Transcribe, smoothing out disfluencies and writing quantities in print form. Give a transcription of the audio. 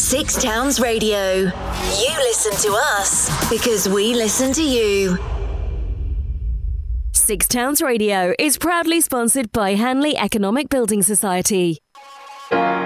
Six Towns Radio. You listen to us because we listen to you. Six Towns Radio is proudly sponsored by Hanley Economic Building Society.